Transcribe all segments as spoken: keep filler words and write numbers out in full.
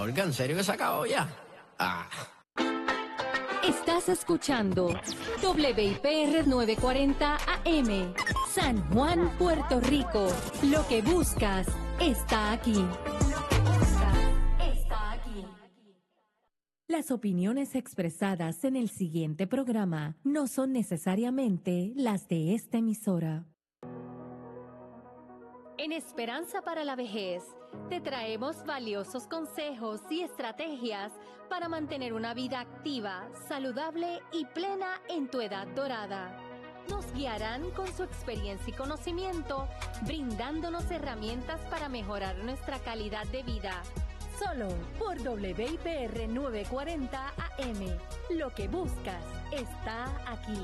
Olga, ¿en serio que se acabó ya? Ah. Estás escuchando W I P R novecientos cuarenta A M, San Juan, Puerto Rico. Lo que buscas está aquí. Lo que buscas está aquí. Las opiniones expresadas en el siguiente programa no son necesariamente las de esta emisora. En Esperanza para la Vejez, te traemos valiosos consejos y estrategias para mantener una vida activa, saludable y plena en tu edad dorada. Nos guiarán con su experiencia y conocimiento, brindándonos herramientas para mejorar nuestra calidad de vida. Solo por W I P R novecientos cuarenta A M. Lo que buscas está aquí.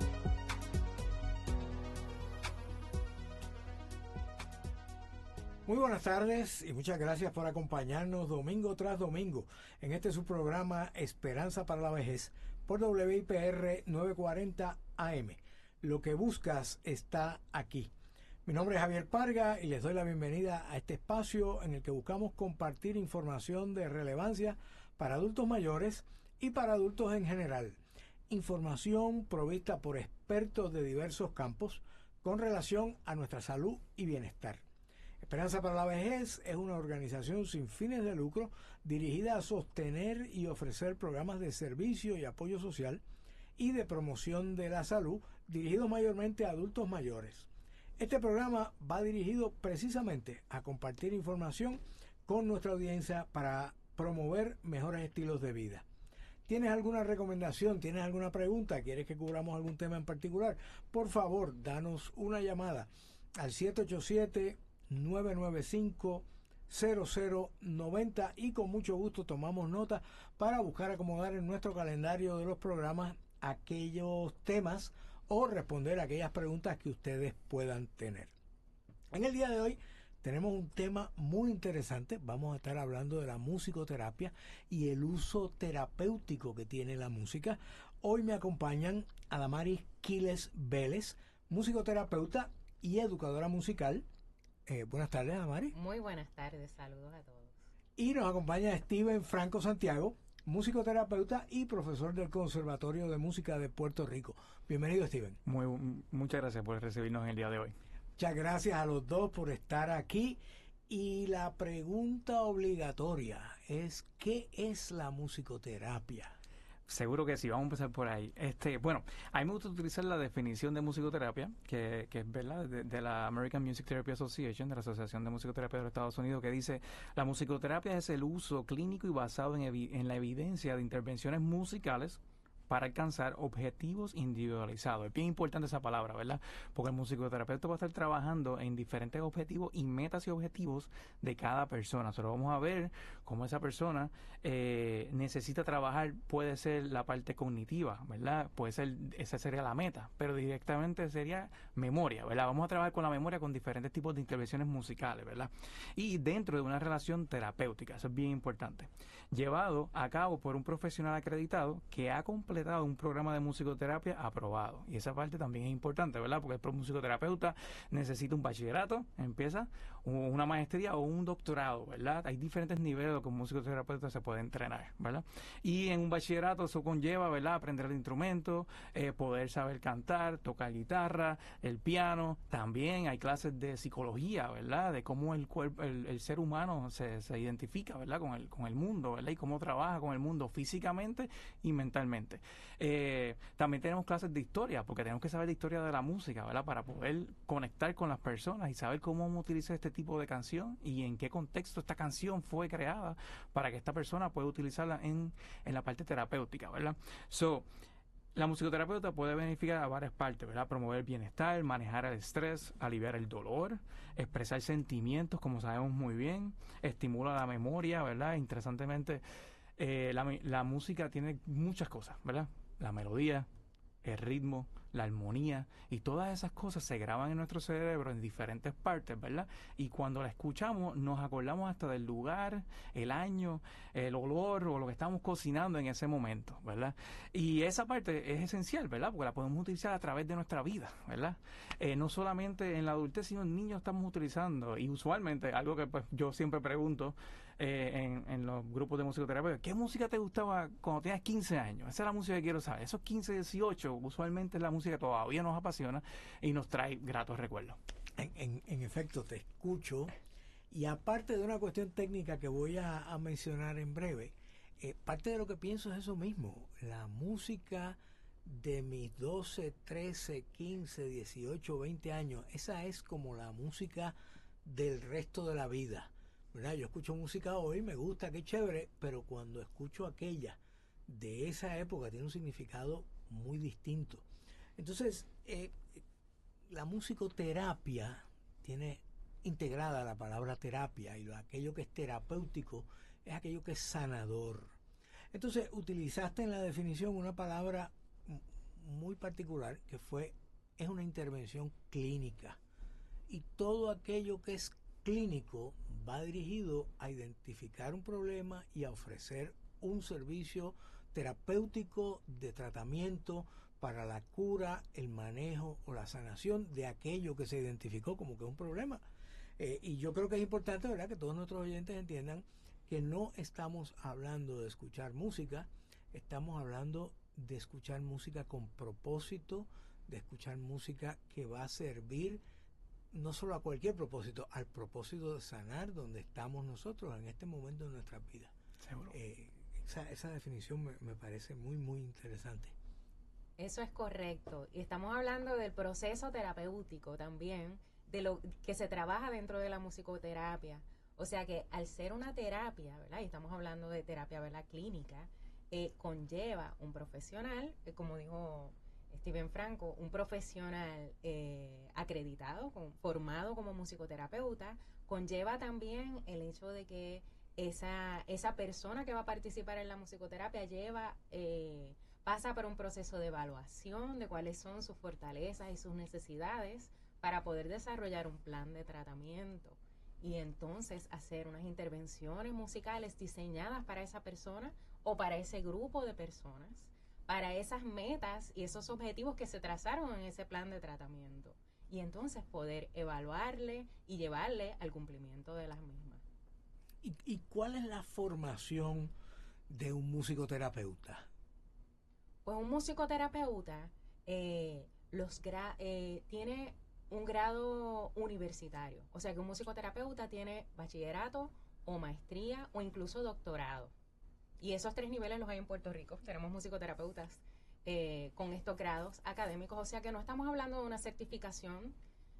Muy buenas tardes y muchas gracias por acompañarnos domingo tras domingo en este su programa Esperanza para la Vejez por W I P R novecientos cuarenta A M. Lo que buscas está aquí. Mi nombre es Javier Parga y les doy la bienvenida a este espacio en el que buscamos compartir información de relevancia para adultos mayores y para adultos en general. Información provista por expertos de diversos campos con relación a nuestra salud y bienestar. Esperanza para la Vejez es una organización sin fines de lucro dirigida a sostener y ofrecer programas de servicio y apoyo social y de promoción de la salud dirigidos mayormente a adultos mayores. Este programa va dirigido precisamente a compartir información con nuestra audiencia para promover mejores estilos de vida. ¿Tienes alguna recomendación? ¿Tienes alguna pregunta? ¿Quieres que cubramos algún tema en particular? Por favor, danos una llamada al siete ocho siete, nueve nueve cinco, cero cero nueve cero y con mucho gusto tomamos nota para buscar acomodar en nuestro calendario de los programas aquellos temas o responder a aquellas preguntas que ustedes puedan tener. En el día de hoy tenemos un tema muy interesante. Vamos a estar hablando de la musicoterapia y el uso terapéutico que tiene la música. Hoy me acompañan Adamaris Quiles Vélez, musicoterapeuta y educadora musical. Eh, buenas tardes, Adamaris. Muy buenas tardes, saludos a todos. Y nos acompaña Steven Franco Santiago, musicoterapeuta y profesor del Conservatorio de Música de Puerto Rico. Bienvenido, Steven. Muy, muchas gracias por recibirnos en el día de hoy. Muchas gracias a los dos por estar aquí. Y la pregunta obligatoria es, ¿qué es la musicoterapia? Seguro que sí, vamos a empezar por ahí. Este, bueno, a mí me gusta utilizar la definición de musicoterapia, que, que es verdad, de, de la American Music Therapy Association, de la Asociación de Musicoterapia de los Estados Unidos, que dice: la musicoterapia es el uso clínico y basado en, evi en la evidencia de intervenciones musicales para alcanzar objetivos individualizados. Es bien importante esa palabra, ¿verdad? Porque el musicoterapeuta va a estar trabajando en diferentes objetivos y metas y objetivos de cada persona. Solo vamos a ver cómo esa persona eh, necesita trabajar. Puede ser la parte cognitiva, ¿verdad? Puede ser, esa sería la meta, pero directamente sería memoria, ¿verdad? Vamos a trabajar con la memoria con diferentes tipos de intervenciones musicales, ¿verdad? Y dentro de una relación terapéutica, eso es bien importante. Llevado a cabo por un profesional acreditado que ha completado un programa de musicoterapia aprobado. Y esa parte también es importante, ¿verdad? Porque el musicoterapeuta necesita un bachillerato, empieza una maestría o un doctorado, ¿verdad? Hay diferentes niveles de lo que un musicoterapeuta se puede entrenar, ¿verdad? Y en un bachillerato eso conlleva, ¿verdad? Aprender el instrumento, eh, poder saber cantar, tocar guitarra, el piano. También hay clases de psicología, ¿verdad? De cómo el cuerpo, el, el ser humano se, se identifica, ¿verdad? Con el, con el mundo, ¿verdad? Y cómo trabaja con el mundo físicamente y mentalmente. Eh, también tenemos clases de historia, porque tenemos que saber la historia de la música, ¿verdad? Para poder conectar con las personas y saber cómo utilizar este tipo de canción y en qué contexto esta canción fue creada para que esta persona pueda utilizarla en, en la parte terapéutica, ¿verdad? So, la musicoterapeuta puede beneficiar a varias partes, ¿verdad? Promover el bienestar, manejar el estrés, aliviar el dolor, expresar sentimientos, como sabemos muy bien, estimula la memoria, ¿verdad? Interesantemente, Eh, la, la música tiene muchas cosas, ¿verdad? La melodía, el ritmo, la armonía, y todas esas cosas se graban en nuestro cerebro en diferentes partes, ¿verdad? Y cuando la escuchamos nos acordamos hasta del lugar, el año, el olor o lo que estamos cocinando en ese momento, ¿verdad? Y esa parte es esencial, ¿verdad? Porque la podemos utilizar a través de nuestra vida, ¿verdad? Eh, no solamente en la adultez, sino en niños estamos utilizando, y usualmente algo que pues, yo siempre pregunto eh, en, en los grupos de musicoterapia, ¿qué música te gustaba cuando tenías quince años? Esa es la música que quiero saber. Esos quince, dieciocho, usualmente es la música que todavía nos apasiona y nos trae gratos recuerdos. En, en, en efecto, te escucho, y aparte de una cuestión técnica que voy a, a mencionar en breve, eh, parte de lo que pienso es eso mismo. La música de mis doce, trece, quince, dieciocho, veinte años, esa es como la música del resto de la vida, ¿verdad? Yo escucho música hoy, me gusta, qué chévere, pero cuando escucho aquella de esa época tiene un significado muy distinto. Entonces, eh, la musicoterapia tiene integrada la palabra terapia, y lo, aquello que es terapéutico es aquello que es sanador. Entonces, utilizaste en la definición una palabra muy particular que fue, es una intervención clínica, y todo aquello que es clínico va dirigido a identificar un problema y a ofrecer un servicio terapéutico de tratamiento para la cura, el manejo o la sanación de aquello que se identificó como que es un problema. Eh, y yo creo que es importante, ¿verdad?, que todos nuestros oyentes entiendan que no estamos hablando de escuchar música, estamos hablando de escuchar música con propósito, de escuchar música que va a servir no solo a cualquier propósito, al propósito de sanar donde estamos nosotros en este momento de nuestra vida. Seguro. Eh, esa, esa definición me, me parece muy, muy interesante. Eso es correcto. Y estamos hablando del proceso terapéutico también, de lo que se trabaja dentro de la musicoterapia. O sea que al ser una terapia, ¿verdad? Y estamos hablando de terapia, ¿verdad?, clínica, eh, conlleva un profesional, eh, como dijo Steven Franco, un profesional eh, acreditado, con, formado como musicoterapeuta, conlleva también el hecho de que esa, esa persona que va a participar en la musicoterapia lleva, eh, pasa por un proceso de evaluación de cuáles son sus fortalezas y sus necesidades para poder desarrollar un plan de tratamiento y entonces hacer unas intervenciones musicales diseñadas para esa persona o para ese grupo de personas, para esas metas y esos objetivos que se trazaron en ese plan de tratamiento, y entonces poder evaluarle y llevarle al cumplimiento de las mismas. ¿Y, y cuál es la formación de un musicoterapeuta? Pues un musicoterapeuta eh, los gra eh, tiene un grado universitario, o sea que un musicoterapeuta tiene bachillerato o maestría o incluso doctorado. Y esos tres niveles los hay en Puerto Rico. Tenemos musicoterapeutas eh, con estos grados académicos, o sea que no estamos hablando de una certificación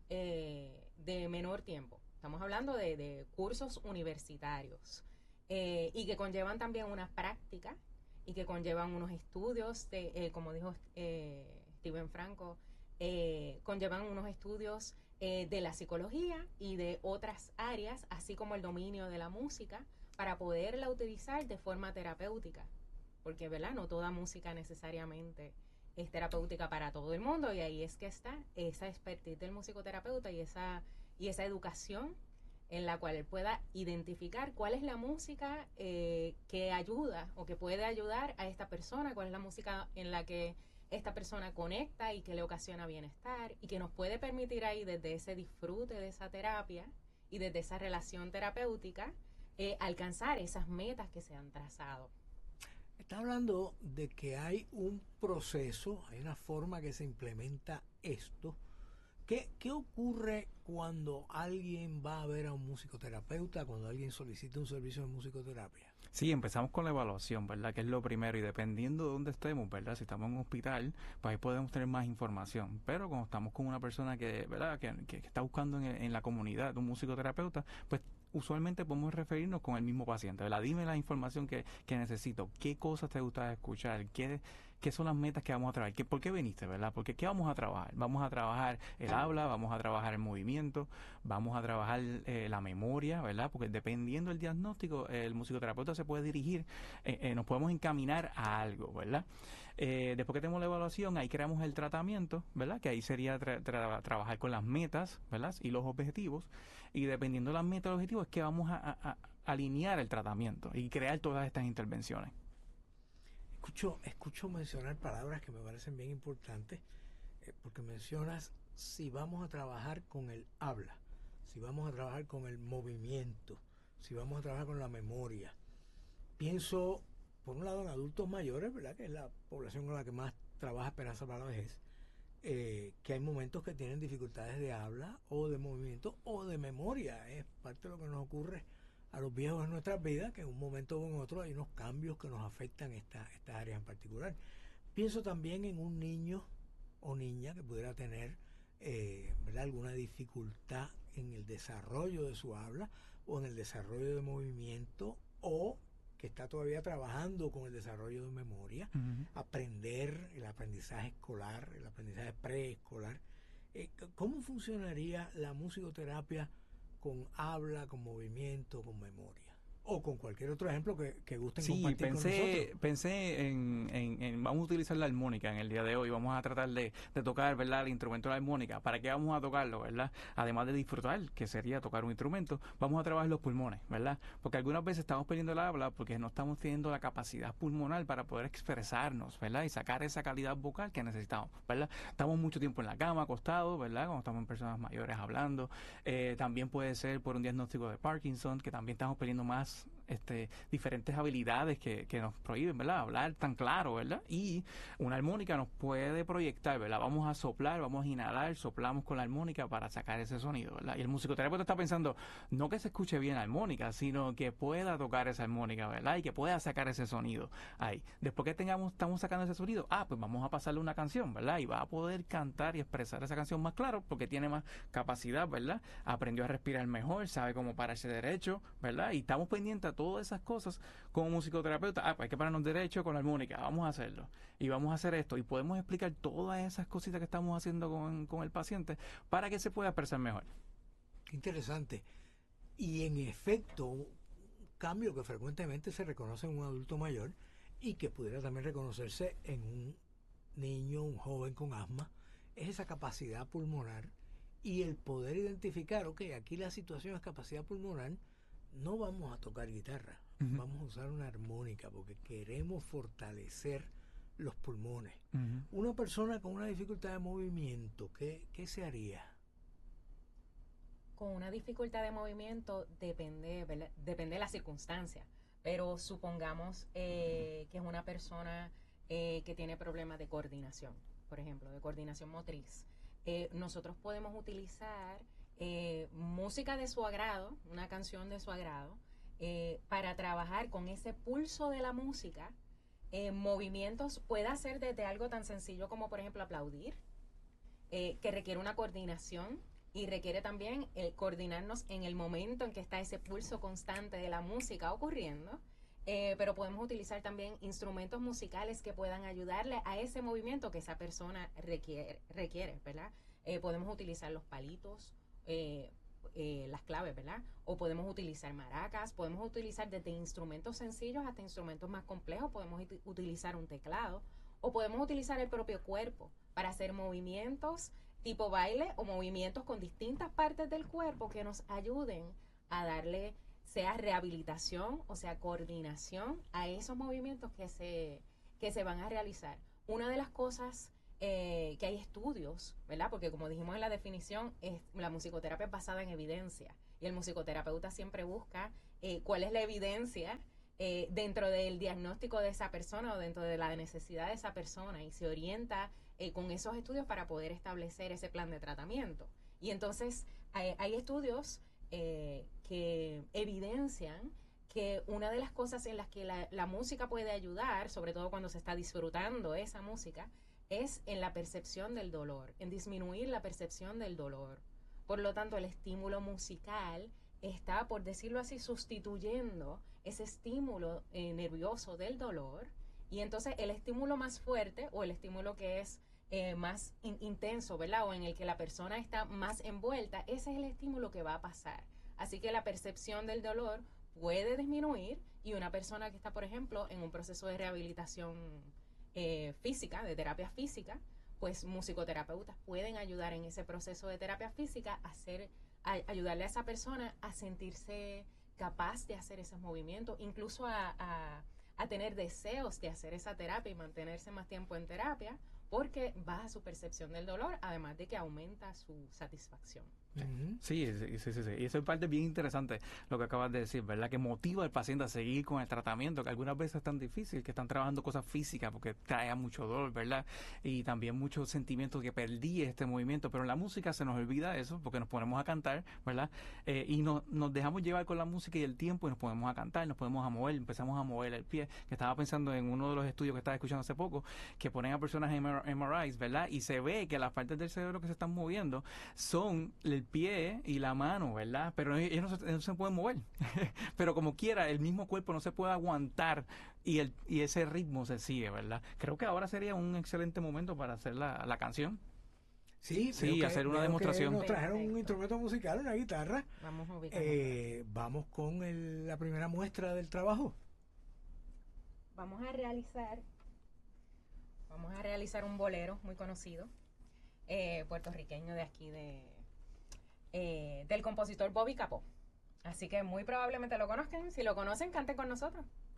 eh, de menor tiempo. Estamos hablando de, de cursos universitarios eh, y que conllevan también una práctica y que conllevan unos estudios, de, eh, como dijo eh, Steven Franco, eh, conllevan unos estudios eh, de la psicología y de otras áreas, así como el dominio de la música, para poderla utilizar de forma terapéutica, porque, ¿verdad?, no toda música necesariamente es terapéutica para todo el mundo, y ahí es que está esa expertise del musicoterapeuta y esa, y esa educación en la cual él pueda identificar cuál es la música eh, que ayuda o que puede ayudar a esta persona, cuál es la música en la que esta persona conecta y que le ocasiona bienestar, y que nos puede permitir ahí, desde ese disfrute de esa terapia y desde esa relación terapéutica, Eh, alcanzar esas metas que se han trazado. Está hablando de que hay un proceso, hay una forma que se implementa esto. ¿Qué, qué ocurre cuando alguien va a ver a un musicoterapeuta, cuando alguien solicita un servicio de musicoterapia? Sí, empezamos con la evaluación, ¿verdad? Que es lo primero, y dependiendo de dónde estemos, ¿verdad? Si estamos en un hospital, pues ahí podemos tener más información. Pero cuando estamos con una persona que, ¿verdad?, que, que está buscando en, en la comunidad un musicoterapeuta, pues usualmente podemos referirnos con el mismo paciente, ¿verdad? Dime la información que, que necesito, qué cosas te gusta escuchar, qué, qué son las metas que vamos a trabajar. ¿Qué, ¿Por qué viniste, verdad? Porque ¿qué vamos a trabajar? Vamos a trabajar el habla, vamos a trabajar el movimiento, vamos a trabajar eh, la memoria, ¿verdad? Porque dependiendo del diagnóstico, eh, el musicoterapeuta se puede dirigir, eh, eh, nos podemos encaminar a algo, ¿verdad? Eh, después que tenemos la evaluación, ahí creamos el tratamiento, ¿verdad? Que ahí sería tra tra trabajar con las metas, ¿verdad? Y los objetivos. Y dependiendo de las metas y los objetivos, es que vamos a, a, a alinear el tratamiento y crear todas estas intervenciones. Escucho, escucho mencionar palabras que me parecen bien importantes, eh, porque mencionas si vamos a trabajar con el habla, si vamos a trabajar con el movimiento, si vamos a trabajar con la memoria. Pienso, por un lado, en adultos mayores, ¿verdad? Que es la población con la que más trabaja Esperanza para la Vejez, eh, que hay momentos que tienen dificultades de habla o de movimiento o de memoria. Es parte de lo que nos ocurre a los viejos en nuestras vidas, que en un momento o en otro hay unos cambios que nos afectan esta, estas áreas en particular. Pienso también en un niño o niña que pudiera tener eh, ¿verdad? alguna dificultad en el desarrollo de su habla o en el desarrollo de movimiento, o que está todavía trabajando con el desarrollo de memoria, uh-huh. aprender, el aprendizaje escolar, el aprendizaje preescolar. Eh, ¿Cómo funcionaría la musicoterapia con habla, con movimiento, con memoria? O con cualquier otro ejemplo que, que gusten sí, compartir pensé, con nosotros. pensé en, en, en, vamos a utilizar la armónica en el día de hoy, vamos a tratar de, de tocar, ¿verdad?, el instrumento de la armónica. ¿Para qué vamos a tocarlo, verdad? Además de disfrutar, que sería tocar un instrumento, vamos a trabajar los pulmones, ¿verdad? Porque algunas veces estamos perdiendo el habla porque no estamos teniendo la capacidad pulmonar para poder expresarnos, ¿verdad? Y sacar esa calidad vocal que necesitamos, ¿verdad? Estamos mucho tiempo en la cama, acostados, ¿verdad? Cuando estamos en personas mayores hablando. Eh, también puede ser por un diagnóstico de Parkinson, que también estamos perdiendo más este diferentes habilidades que, que nos prohíben, ¿verdad? Hablar tan claro, ¿verdad? Y una armónica nos puede proyectar, ¿verdad? Vamos a soplar, vamos a inhalar, soplamos con la armónica para sacar ese sonido, ¿verdad? Y el musicoterapeuta está pensando, no que se escuche bien la armónica, sino que pueda tocar esa armónica, ¿verdad? Y que pueda sacar ese sonido ahí. Después que tengamos, estamos sacando ese sonido, ah, pues vamos a pasarle una canción, ¿verdad? Y va a poder cantar y expresar esa canción más claro porque tiene más capacidad, ¿verdad? Aprendió a respirar mejor, sabe cómo pararse derecho, ¿verdad? Y estamos pendientes a todas esas cosas como musicoterapeuta. Ah, pues hay que pararnos derecho con la armónica, vamos a hacerlo. Y vamos a hacer esto. Y podemos explicar todas esas cositas que estamos haciendo con, con el paciente para que se pueda expresar mejor. Qué interesante. Y en efecto, un cambio que frecuentemente se reconoce en un adulto mayor y que pudiera también reconocerse en un niño, un joven con asma, es esa capacidad pulmonar y el poder identificar, ok, aquí la situación es capacidad pulmonar, no vamos a tocar guitarra, uh-huh. vamos a usar una armónica porque queremos fortalecer los pulmones. Uh-huh. Una persona con una dificultad de movimiento, ¿qué, qué se haría? Con una dificultad de movimiento depende, ¿verdad? Depende de la circunstancia, pero supongamos eh, que es una persona eh, que tiene problemas de coordinación, por ejemplo, de coordinación motriz. Eh, nosotros podemos utilizar Eh, música de su agrado, una canción de su agrado, eh, para trabajar con ese pulso de la música. Eh, movimientos puede ser desde algo tan sencillo como, por ejemplo, aplaudir, eh, que requiere una coordinación y requiere también el coordinarnos en el momento en que está ese pulso constante de la música ocurriendo. Eh, pero podemos utilizar también instrumentos musicales que puedan ayudarle a ese movimiento que esa persona requiere, requiere ¿verdad? Eh, podemos utilizar los palitos, Eh, eh, las claves, ¿verdad? O podemos utilizar maracas, podemos utilizar desde instrumentos sencillos hasta instrumentos más complejos, podemos utilizar un teclado, o podemos utilizar el propio cuerpo para hacer movimientos tipo baile o movimientos con distintas partes del cuerpo que nos ayuden a darle, sea rehabilitación o sea coordinación a esos movimientos que se, que se van a realizar. Una de las cosas Eh, que hay estudios, ¿verdad? Porque como dijimos en la definición, es, la musicoterapia es basada en evidencia y el musicoterapeuta siempre busca eh, cuál es la evidencia eh, dentro del diagnóstico de esa persona o dentro de la necesidad de esa persona y se orienta eh, con esos estudios para poder establecer ese plan de tratamiento. Y entonces hay, hay estudios eh, que evidencian que una de las cosas en las que la, la música puede ayudar, sobre todo cuando se está disfrutando esa música, es en la percepción del dolor, en disminuir la percepción del dolor. Por lo tanto, el estímulo musical está, por decirlo así, sustituyendo ese estímulo eh, nervioso del dolor Y entonces el estímulo más fuerte o el estímulo que es eh, más in- intenso, ¿verdad? O en el que la persona está más envuelta, ese es el estímulo que va a pasar. Así que la percepción del dolor puede disminuir y una persona que está, por ejemplo, en un proceso de rehabilitación eh, física, de terapia física, pues musicoterapeutas pueden ayudar en ese proceso de terapia física a hacer, a ayudarle a esa persona a sentirse capaz de hacer esos movimientos, incluso a, a, a tener deseos de hacer esa terapia y mantenerse más tiempo en terapia, porque baja su percepción del dolor, además de que aumenta su satisfacción. Ujú. Sí, sí, sí, sí, sí. Y eso es parte bien interesante lo que acabas de decir, ¿verdad? Que motiva al paciente a seguir con el tratamiento, que algunas veces es tan difícil, que están trabajando cosas físicas porque trae mucho dolor, ¿verdad? Y también muchos sentimientos que perdí este movimiento, pero en la música se nos olvida eso porque nos ponemos a cantar, ¿verdad? Eh, y no, nos dejamos llevar con la música y el tiempo y nos ponemos a cantar, nos podemos a mover, empezamos a mover el pie, que estaba pensando en uno de los estudios que estaba escuchando hace poco, que ponen a personas en M R Is, ¿verdad? Y se ve que las partes del cerebro que se están moviendo son el pie y la mano, ¿verdad? Pero ellos no se, no se pueden mover. Pero como quiera, el mismo cuerpo no se puede aguantar y el y ese ritmo se sigue, ¿verdad? Creo que ahora sería un excelente momento para hacer la, la canción. Sí, Sí, veo que- hacer una veo que demostración. nos trajeron un Perfecto. instrumento musical, una guitarra. Vamos a ubicar. Eh, vamos con el- la primera muestra del trabajo. Vamos a realizar, vamos a realizar un bolero muy conocido, eh, puertorriqueño de aquí de eh, del compositor Bobby Capó. Así que muy probablemente lo conozcan. Si lo conocen, canten con nosotros.